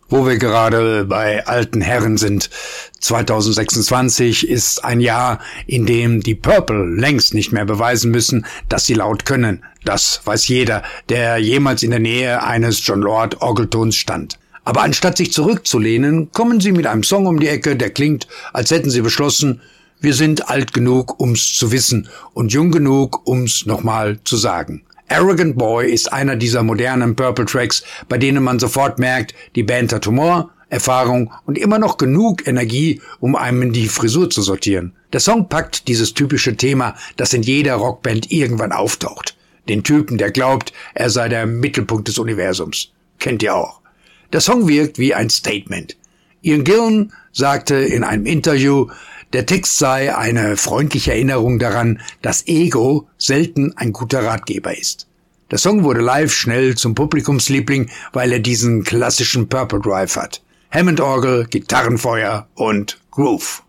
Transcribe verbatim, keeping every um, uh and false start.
Wo wir gerade bei alten Herren sind, zwanzig sechsundzwanzig ist ein Jahr, in dem die Purple längst nicht mehr beweisen müssen, dass sie laut können. Das weiß jeder, der jemals in der Nähe eines John Lord Orgeltons stand. Aber anstatt sich zurückzulehnen, kommen sie mit einem Song um die Ecke, der klingt, als hätten sie beschlossen, wir sind alt genug, um's zu wissen und jung genug, um's nochmal zu sagen. Arrogant Boy ist einer dieser modernen Purple Tracks, bei denen man sofort merkt, die Band hat Humor, Erfahrung und immer noch genug Energie, um einem die Frisur zu sortieren. Der Song packt dieses typische Thema, das in jeder Rockband irgendwann auftaucht. Den Typen, der glaubt, er sei der Mittelpunkt des Universums. Kennt ihr auch. Der Song wirkt wie ein Statement. Ian Gillan sagte in einem Interview, der Text sei eine freundliche Erinnerung daran, dass Ego selten ein guter Ratgeber ist. Der Song wurde live schnell zum Publikumsliebling, weil er diesen klassischen Purple Drive hat. Hammond-Orgel, Gitarrenfeuer und Groove.